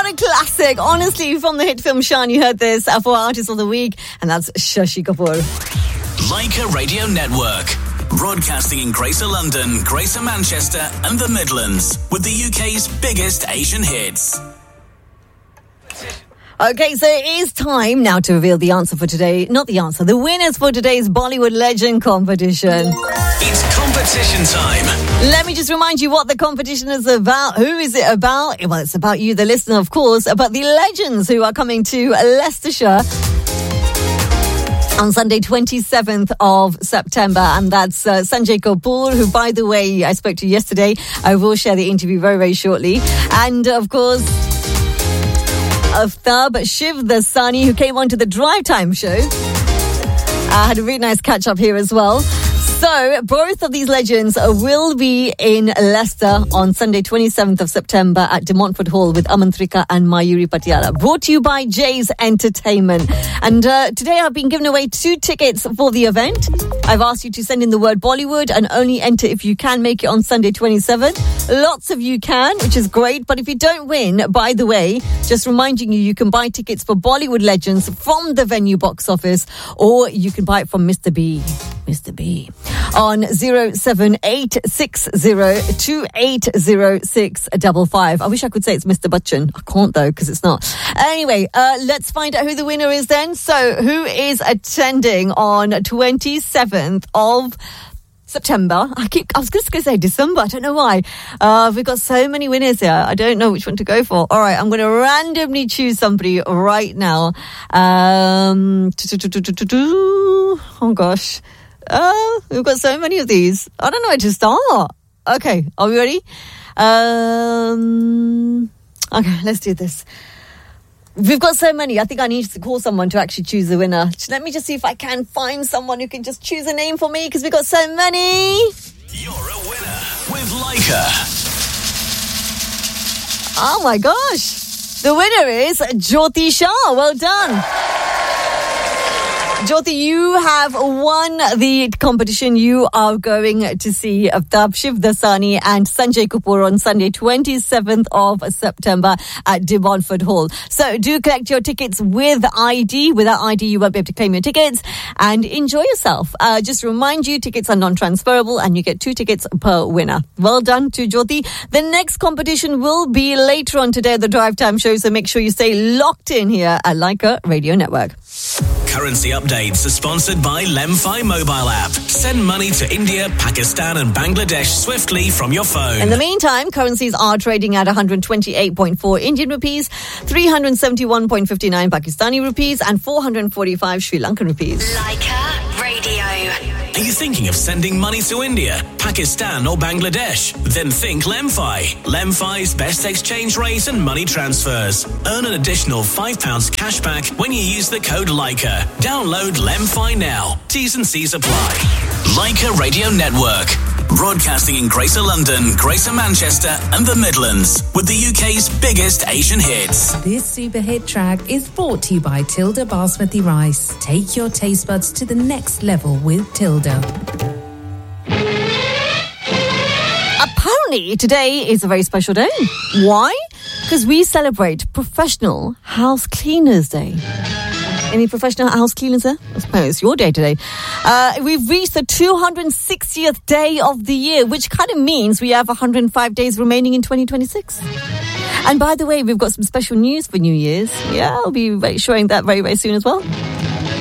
What a classic. Honestly, from the hit film Shaan, you heard this for Artist of the Week, and that's Shashi Kapoor. Leica Radio Network. Broadcasting in Greater London, Greater Manchester and the Midlands with the UK's biggest Asian hits. Okay, so it is time now to reveal the answer for today. Not the answer, the winners for today's Bollywood Legend competition. It's competition time. Let me just remind you what the competition is about. Who is it about? Well, it's about you, the listener, of course, about the legends who are coming to Leicestershire on Sunday, 27th of September. And that's Sanjay Kapoor, who, by the way, I spoke to yesterday. I will share the interview very, very shortly. And, of course, Aftab Shiv Dasani, who came on to the Drive Time show. I had a really nice catch up here as well. So, both of these legends will be in Leicester on Sunday, 27th of September at De Montfort Hall with Amantrika and Mayuri Patiala. Brought to you by Jay's Entertainment. And today I've been giving away 2 tickets for the event. I've asked you to send in the word Bollywood and only enter if you can make it on Sunday, 27th. Lots of you can, which is great. But if you don't win, by the way, just reminding you, you can buy tickets for Bollywood Legends from the venue box office, or you can buy it from Mr. B. Mr. B. On 07860280655. I wish I could say it's Mr. Bachchan. I can't though, because it's not. Anyway, let's find out who the winner is then. So, who is attending on 27th of September? I was just going to say December. I don't know why. We've got so many winners here. I don't know which one to go for. All right, I'm going to randomly choose somebody right now. Oh gosh. We've got so many of these. I don't know where to start. Okay, are we ready? Okay, let's do this. We've got so many. I think I need to call someone to actually choose the winner. Let me just see if I can find someone who can just choose a name for me, because we've got so many. You're a winner with Leica. Oh my gosh. The winner is Jyoti Shah. Well done. Jyoti, you have won the competition. You are going to see Aftab Shiv Dasani and Sanjay Kapoor on Sunday, 27th of September at De Montfort Hall. So do collect your tickets with ID. Without ID, you won't be able to claim your tickets, and enjoy yourself. Just remind you, tickets are non-transferable and you get 2 tickets per winner. Well done to Jyoti. The next competition will be later on today at the Drive Time show, so make sure you stay locked in here at Leica Radio Network. Currency updates are sponsored by Lemfi mobile app. Send money to India, Pakistan and Bangladesh swiftly from your phone. In the meantime, currencies are trading at 128.4 Indian rupees, 371.59 Pakistani rupees and 445 Sri Lankan rupees. Leica Radio. Are you thinking of sending money to India, Pakistan or Bangladesh? Then think Lemfi. Lemfi's best exchange rate and money transfers. Earn an additional £5 cash back when you use the code Leica. Download Lemfi now. T's and C's apply. Leica Radio Network. Broadcasting in Greater London, Greater Manchester and the Midlands with the UK's biggest Asian hits. This super hit track is brought to you by Tilda Basmati Rice. Take your taste buds to the next level with Tilda. Apparently, today is a very special day. Why? Because we celebrate Professional House Cleaners Day. Any professional house cleaners there? I suppose it's your day today. We've reached the 260th day of the year, which kind of means we have 105 days remaining in 2026. And by the way, we've got some special news for New Year's. Yeah, I'll be showing that very, very soon as well.